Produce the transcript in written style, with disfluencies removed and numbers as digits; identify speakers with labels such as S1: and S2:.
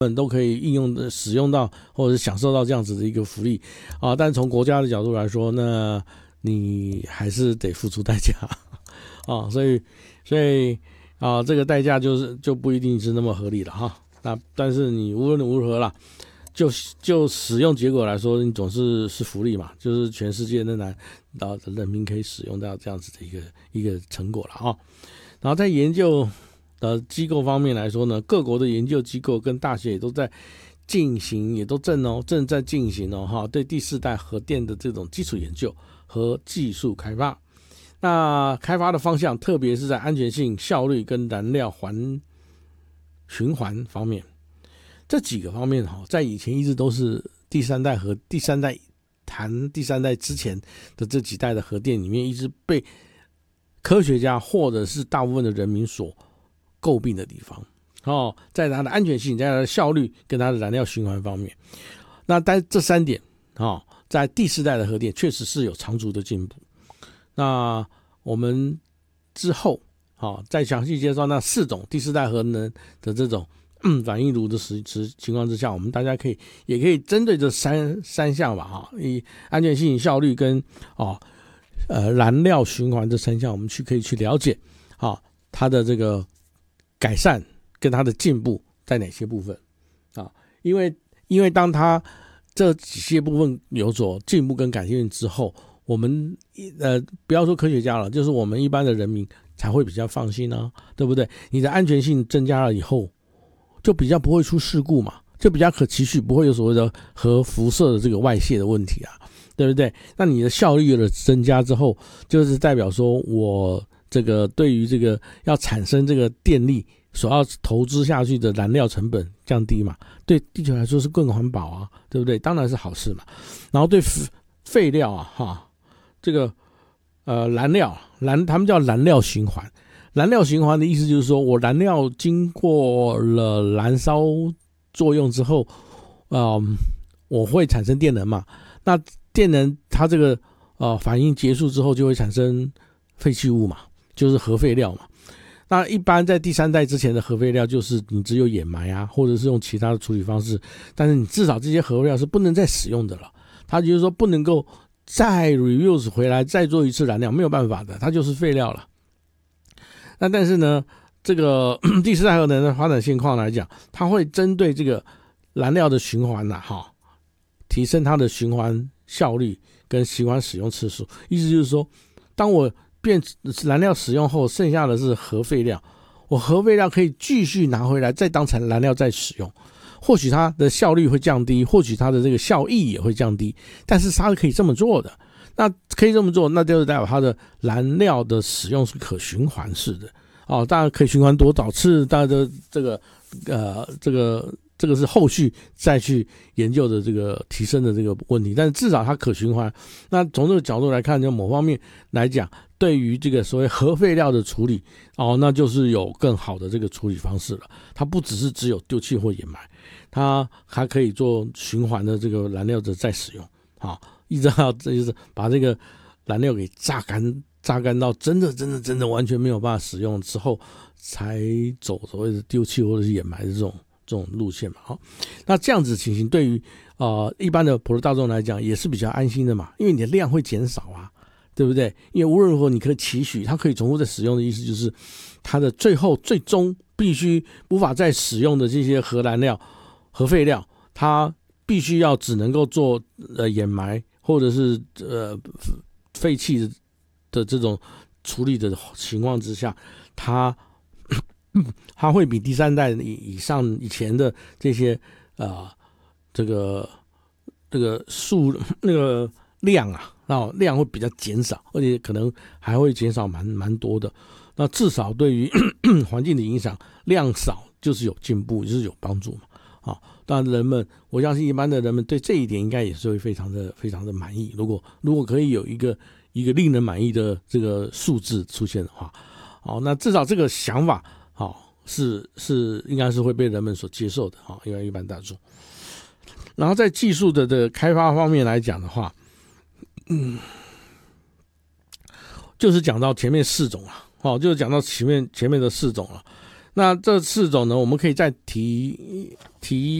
S1: 们都可以应用的使用到或者是享受到这样子的一个福利啊。但从国家的角度来说，那你还是得付出代价啊。所以啊，这个代价就不一定是那么合理了哈。那但是你无论如何啦，就使用结果来说，你总是福利嘛，就是全世界仍然的人民可以使用到这样子的一个成果了啊。然后在研究的机构方面来说呢，各国的研究机构跟大学也都在进行，也都正在进行哈，对第四代核电的这种基础研究和技术开发。那开发的方向，特别是在安全性、效率跟燃料循环方面，这几个方面在以前一直都是第三代之前的这几代的核电里面，一直被科学家或者是大部分的人民所诟病的地方在它的安全性、在它的效率跟它的燃料循环方面。那但这3点在第四代的核电确实是有长足的进步。那我们之后再详细介绍那4种第四代核能的这种反应炉的情况之下，我们大家也可以针对这三项吧以安全性、效率跟燃料循环这3项，我们可以去了解它的这个改善跟它的进步在哪些部分因为当它这几些部分有所进步跟改进之后，我们不要说科学家了，就是我们一般的人民才会比较放心对不对？你的安全性增加了以后，就比较不会出事故嘛，就比较可期许，不会有所谓的核辐射的这个外泄的问题对不对？那你的效率的增加之后，就是代表说我这个对于这个要产生这个电力所要投资下去的燃料成本降低嘛，对地球来说是更环保对不对？当然是好事嘛。然后对废料这个燃料他们叫燃料循环。燃料循环的意思就是说，我燃料经过了燃烧作用之后我会产生电能嘛，那电能它这个反应结束之后就会产生废弃物嘛，就是核废料嘛。那一般在第3代之前的核废料就是你只有掩埋或者是用其他的处理方式，但是你至少这些核废料是不能再使用的了，它就是说不能够再 reuse 回来再做一次燃料，没有办法的，它就是废料了。那但是呢，这个第四代核能的发展现况来讲，它会针对这个燃料的循环提升它的循环效率跟循环使用次数。意思就是说，当我燃料使用后，剩下的是核废料，我核废料可以继续拿回来再当成燃料再使用。或许它的效率会降低，或许它的这个效益也会降低，但是它是可以这么做的。那可以这么做，那就是代表它的燃料的使用是可循环式的当然可以循环多少次，当然这个是后续再去研究的这个提升的这个问题，但是至少它可循环。那从这个角度来看，就某方面来讲，对于这个所谓核废料的处理那就是有更好的这个处理方式了。它不只有丢弃或掩埋，它还可以做循环的这个燃料的再使用一直到就是把这个燃料给榨干到真的完全没有办法使用之后，才走所谓的丢弃或者是掩埋的这种路线嘛那这样子情形对于一般的普罗大众来讲也是比较安心的嘛，因为你的量会减少对不对？因为无论如何你可以期许它可以重复再使用的意思，就是它的最终必须无法再使用的这些核燃料、核废料，它必须要只能够做掩埋或者是废弃的这种处理的情况之下，它会比第3代以前的这些这个量会比较减少，而且可能还会减少蛮多的。那至少对于环境的影响，量少就是有进步，就是有帮助嘛当然我相信一般的人们对这一点应该也是会非常的满意。如果可以有一个令人满意的这个数字出现的话那至少这个想法是应该是会被人们所接受的因为一般大众。然后在技术的开发方面来讲的话就是讲到前面4种就是讲到前面的4种了。 那这4种呢，我们可以再提